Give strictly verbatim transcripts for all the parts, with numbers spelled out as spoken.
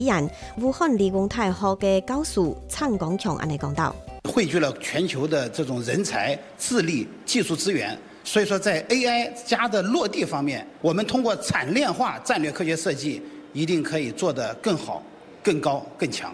人武漢理工大學嘅教授陳廣強安尼講到， 匯聚了全球的這種人才、智力、技術資源，所以說在 A I 加的落地方面，我們通過產鏈化戰略科學設計，一定可以做得更好、更高、更強。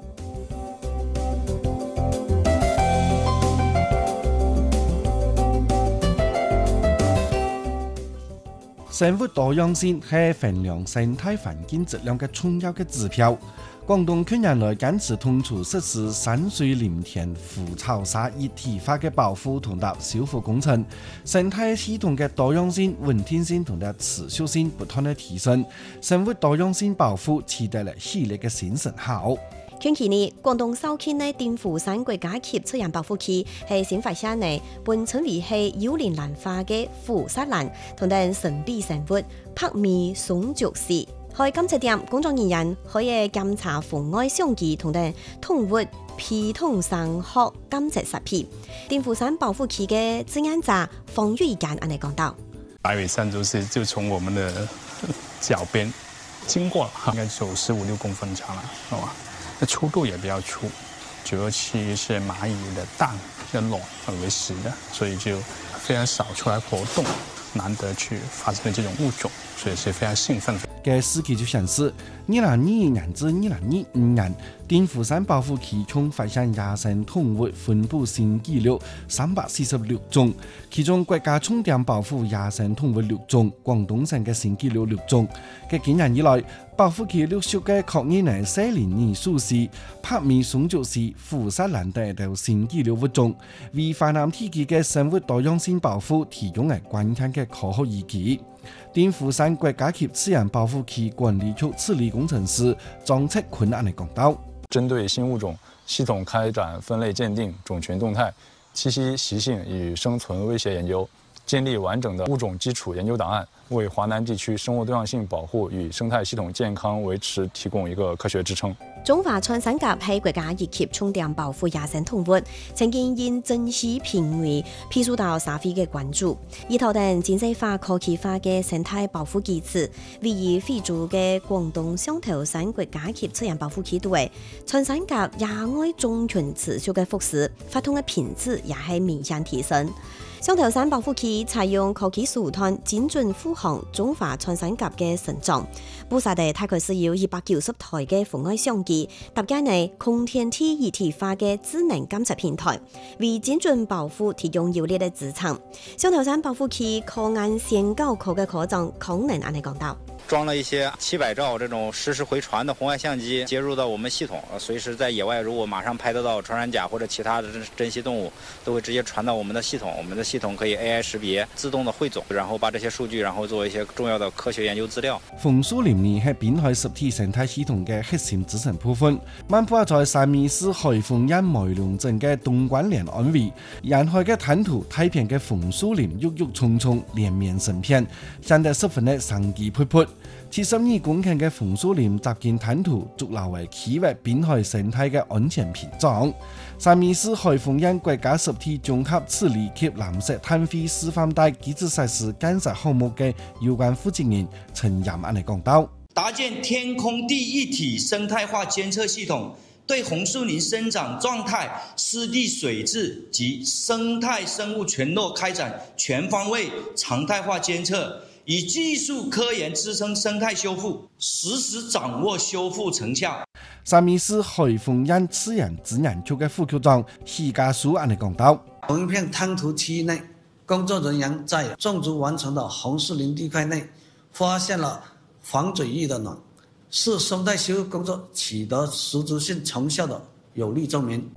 生物多樣性係衡量生態環境質量嘅重要嘅指標。廣東近年來堅持統籌實施山水林田湖草沙一體化嘅保護同埋修復工程，生態系統嘅多樣性、穩定性同埋持續性不斷嘅提升，生物多樣性保護取得了系列嘅新成效。 近期呢，廣東肇慶嘅鼎湖山國家級自然保護區係新發現呢，本稱為係幽靈蘭花嘅虎沙蘭同埋神秘生物白面松竹絲。喺監測點，工作人員可以檢查紅外相機同埋動物皮統生學監測設備。鼎湖山保護區嘅志願者方玉干安尼講到： 白尾山竹絲就從我們的腳邊經過了，應該有十五六公分長了，係嘛？那粗度也比較粗，主要其是螞蟻的蛋跟卵為食的，所以就非常少出來活動，難得去發現這種物種，所以是非常興奮。 嘅數據就顯示，二零二一年至二零二五年，鼎湖山保護區共發現野生動物分布新紀錄三百四十六種，其中國家重點保護野生動物六種，廣東省嘅新紀錄六種。嘅幾年以來，保護區陸續嘅確認係西連尼樹絲、白面松竹絲、虎沙蘭等等新紀錄物種，為華南地區嘅生物多樣性保護提供係關鍵嘅科學依據。鼎湖山國家級自然保護區管理局處理工程師張策坤安尼講到： 針對新物種系統開展分類鑑定、種群動態、棲息習性與生存威脅研究，建立完整的物種基礎研究檔案，為華南地區生物多樣性保護與生態系統健康維持提供一個科學支撐。 中華穿山甲係國家一級重點保護野生動物，曾經因珍稀瀕危披受到社會嘅關注。依頭等經濟化、科技化嘅生態保護機制，位於非洲嘅廣東雙頭山國家級自然保護區內，穿山甲野外種群持續嘅復甦，發通嘅品質也係明顯提升。雙頭山保護區採用科技手段精準護航中華穿山甲嘅成長，布薩地大概是有一百九十台嘅紅外相機，搭建ใน空天梯一體化嘅智能監測平台，為精準保護提供有力嘅支撐。雙頭山保護區科案先高科嘅科長孔能安尼講到： 裝了一些七百兆這種實時回傳的紅外相機，接入到我們系統，隨時在野外如果馬上拍得到穿山甲或者其他的珍稀動物，都會直接傳到我們的系統。我們的系統可以 A I 識別，自動的匯總，然後把這些數據，然後做一些重要的科學研究資料。 紅樹林呢係濱海濕地生態系統嘅核心組成部分。漫步在汕尾市海豐縣梅龍鎮嘅東關連岸圍，沿海嘅灘塗太平嘅紅樹林鬱鬱蔥蔥，連綿成片，顯得十分的生機勃勃。七十二公頃嘅紅樹林集建灘塗，築立為區域濱海生態嘅安全屏障。汕尾市海豐縣國家濕地綜合處理及藍色碳匯示範帶機制實施建設項目嘅有關負責人陳彥安尼講到： 搭建天空地一體生態化監測系統，對紅樹林生長狀態、濕地水質及生態生物群落開展全方位常態化監測，以技術科研支撐生態修復，實時掌握修復成效。 汕尾市海豐縣自然資源局嘅副局長許家樹安尼講到： 同一片灘塗區內，工作人員在種植完成的紅樹林地塊內，發現了黃嘴魚的卵，是生態修復工作取得實質性成效的有力證明。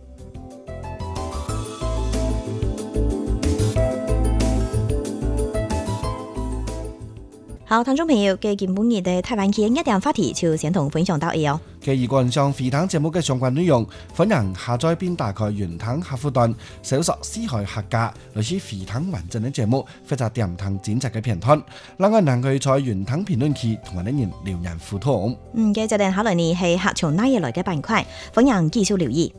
好，聽眾朋友嘅今本日嘅台灣區一點話題就先同分享到呢哦。 嘅如果想回聽節目嘅相關內容，歡迎下載並打開雲聽客戶端，搜索四海客家，來是回聽完整嘅節目，或者點聽剪輯嘅片段。另外，能夠在雲聽評論區同我哋人留言互動。 嗯，嘅就定下來呢係客從哪嘢來嘅板塊，歡迎繼續留意。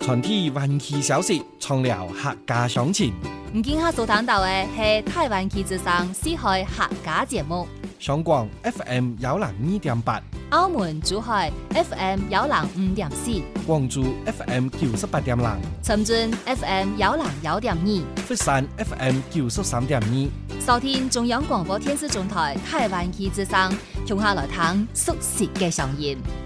傳遞灣區消息，暢聊客家鄉情。 唔見下所聽到嘅係台灣旗之聲四海客家節目。 香港 F M 幺零二點八， 澳門珠海 F M 幺零五點四， 廣州 F M 九十八點零， 深圳 F M 幺零幺點二， 佛山 F M 九十三點二。 收聽中央廣播電視總台台灣旗之聲，從下來聽熟悉嘅聲音。